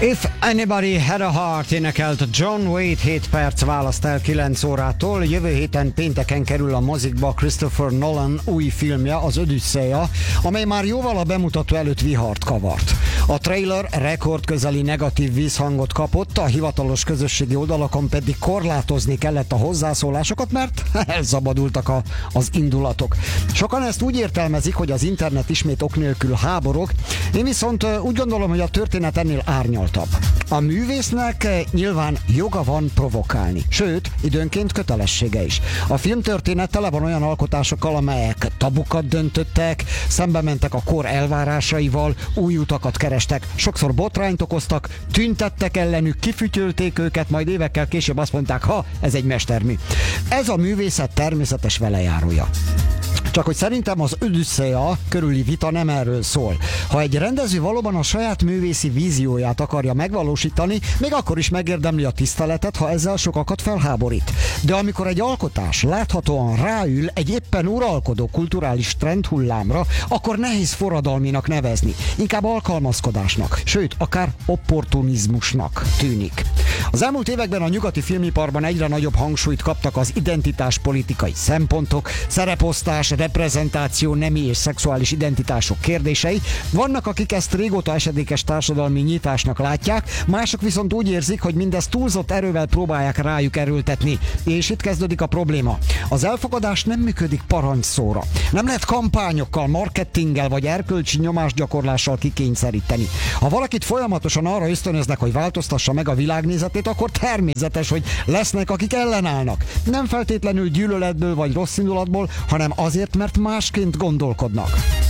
If Anybody Had a Heart énekelt John Waite, 7 perc választ el 9 órától. Jövő héten pénteken kerül a mozikba Christopher Nolan új filmje, az Odüsszeia, amely már jóval a bemutató előtt vihart kavart. A trailer rekordközeli negatív vízhangot kapott, a hivatalos közösségi oldalakon pedig korlátozni kellett a hozzászólásokat, mert elszabadultak az indulatok. Sokan ezt úgy értelmezik, hogy az internet ismét ok nélkül háborog, én viszont úgy gondolom, hogy a történet ennél árnyaltabb. A művésznek nyilván joga van provokálni, sőt, időnként kötelessége is. A filmtörténet tele van olyan alkotásokkal, amelyek tabukat döntöttek, szembe mentek a kor elvárásaival, új utakat kerestek, sokszor botrányt okoztak, tüntettek ellenük, kifütyölték őket, majd évekkel később azt mondták, ez egy mestermű. Ez a művészet természetes velejárója. Csak hogy szerintem az Odüsszeia körüli vita nem erről szól. Ha egy rendező valóban a saját művészi vízióját akarja megvalósítani, még akkor is megérdemli a tiszteletet, ha ezzel sokakat felháborít. De amikor egy alkotás láthatóan ráül egy éppen uralkodó kulturális trendhullámra, akkor nehéz forradalminak nevezni. Inkább alkalmazkodásnak, sőt, akár opportunizmusnak tűnik. Az elmúlt években a nyugati filmiparban egyre nagyobb hangsúlyt kaptak az identitáspolitikai szempontok, szereposztás, reprezentáció, nemi és szexuális identitások kérdései. Vannak, akik ezt régóta esedékes társadalmi nyitásnak látják, mások viszont úgy érzik, hogy mindezt túlzott erővel próbálják rájuk erőltetni. És itt kezdődik a probléma. Az elfogadás nem működik parancsszóra. Nem lehet kampányokkal, marketinggel vagy erkölcsi nyomásgyakorlással kikényszeríteni. Ha valakit folyamatosan arra ösztönöznek, hogy változtassa meg a világnézetét, akkor természetes, hogy lesznek, akik ellenállnak. Nem feltétlenül gyűlöletből vagy rossz indulatból, hanem azért, mert másként gondolkodnak.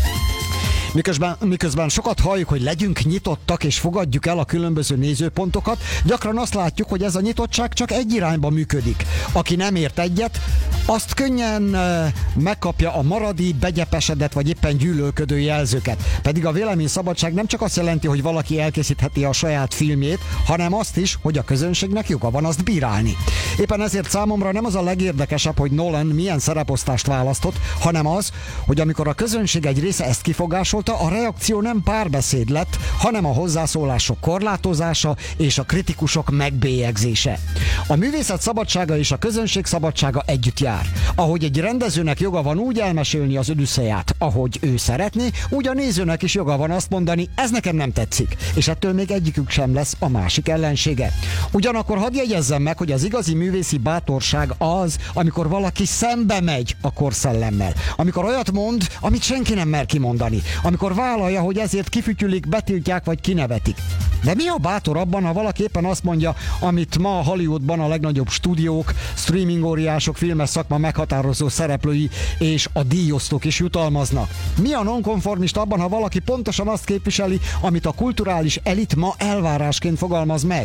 Miközben sokat halljuk, hogy legyünk nyitottak és fogadjuk el a különböző nézőpontokat, gyakran azt látjuk, hogy ez a nyitottság csak egy irányba működik. Aki nem ért egyet, azt könnyen megkapja a maradi, begyepesedett vagy éppen gyűlölködő jelzőket. Pedig a véleményszabadság nem csak azt jelenti, hogy valaki elkészítheti a saját filmjét, hanem azt is, hogy a közönségnek joga van azt bírálni. Éppen ezért számomra nem az a legérdekesebb, hogy Nolan milyen szereposztást választott, hanem az, hogy amikor a közönség egy része ezt kifogásolta, a reakció nem párbeszéd lett, hanem a hozzászólások korlátozása és a kritikusok megbélyegzése. A művészet szabadsága és a közönség szabadsága együtt jár. Ahogy egy rendezőnek joga van úgy elmesélni az Odüsszeiát, ahogy ő szeretné, úgy a nézőnek is joga van azt mondani, ez nekem nem tetszik, és ettől még egyikük sem lesz a másik ellensége. Ugyanakkor hadd jegyezzem meg, hogy az igazi művészi bátorság az, amikor valaki szembe megy a korszellemmel, amikor olyat mond, amit senki nem mer kimondani, amikor vállalja, hogy ezért kifütyülik, betiltják vagy kinevetik. De mi a bátor abban, ha valaki éppen azt mondja, amit ma a Hollywoodban a legnagyobb stúdiók, streaming óriások, filmes szakma meghatározó szereplői és a díjosztók is jutalmaznak? Mi a nonkonformista abban, ha valaki pontosan azt képviseli, amit a kulturális elit ma elvárásként fogalmaz meg?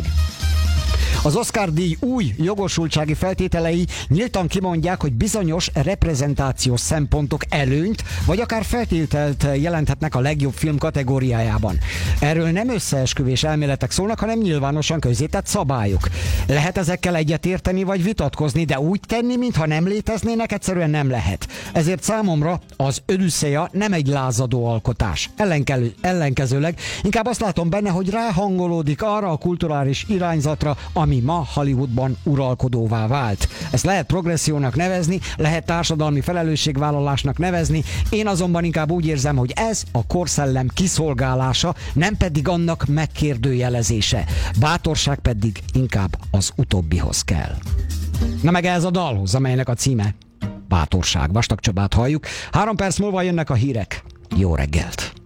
Az Oscar-díj új jogosultsági feltételei nyíltan kimondják, hogy bizonyos reprezentációs szempontok előnyt, vagy akár feltételt jelenthetnek a legjobb film kategóriájában. Erről nem összeesküvés elméletek szólnak, hanem nyilvánosan közzétett szabályok. Lehet ezekkel egyetérteni vagy vitatkozni, de úgy tenni, mintha nem léteznének, egyszerűen nem lehet. Ezért számomra az Odüsszeia nem egy lázadó alkotás. Ellenkezőleg inkább azt látom benne, hogy ráhangolódik arra a kulturális irányzatra, ami ma Hollywoodban uralkodóvá vált. Ezt lehet progressziónak nevezni, lehet társadalmi felelősségvállalásnak nevezni, én azonban inkább úgy érzem, hogy ez a korszellem kiszolgálása, nem pedig annak megkérdőjelezése. Bátorság pedig inkább az utóbbihoz kell. Na meg ez a dalhoz, amelynek a címe Bátorság. Vastag Csabát halljuk. 3 perc múlva jönnek a hírek. Jó reggelt!